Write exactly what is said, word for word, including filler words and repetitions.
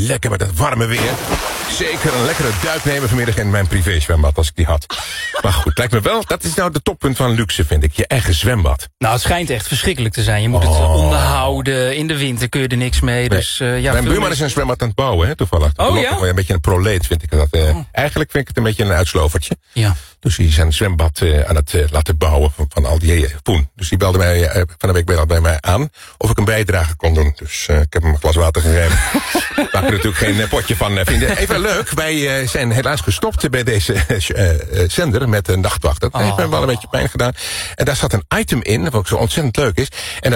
lekker met dat warme weer. Zeker een lekkere duik nemen vanmiddag in mijn privézwembad als ik die had. Maar goed, lijkt me wel, dat is nou de toppunt van luxe, vind ik. Je eigen zwembad. Nou, het schijnt echt verschrikkelijk te zijn. Je moet Oh. het onderhouden. In de winter kun je er niks mee. Nee. Dus, uh, ja, Mijn buurman mensen... is een zwembad aan het bouwen, hè, toevallig. Oh, ja? Een beetje een proleet, vind ik dat. Uh, oh. Eigenlijk vind ik het een beetje een uitslovertje. Ja. Dus die is een zwembad uh, aan het uh, laten bouwen van, van al die uh, poen. Dus die belde mij uh, van de week bij, bij mij aan of ik een bijdrage kon doen. Dus uh, ik heb hem een glas water gegeven. Maak er natuurlijk geen uh, potje van uh, vinden. Even leuk, wij uh, zijn helaas gestopt bij deze uh, uh, zender met een nachtwacht. Dat oh. heeft mij wel een beetje pijn gedaan. En daar zat een item in, wat ook zo ontzettend leuk is. En dat